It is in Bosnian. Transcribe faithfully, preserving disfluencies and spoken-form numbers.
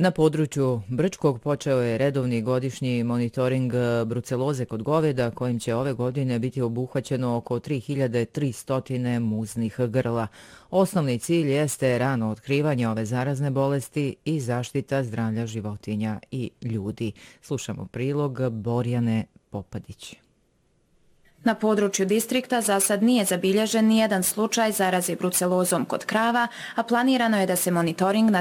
Na području Brčkog počeo je redovni godišnji monitoring bruceloze kod goveda, kojim će ove godine biti obuhvaćeno oko tri hiljade tristo muznih grla. Osnovni cilj jeste rano otkrivanje ove zarazne bolesti i zaštita zdravlja životinja i ljudi. Slušamo prilog Borjane Popadić. Na području distrikta za sad nije zabilježen nijedan slučaj zaraze brucelozom kod krava, a planirano je da se monitoring na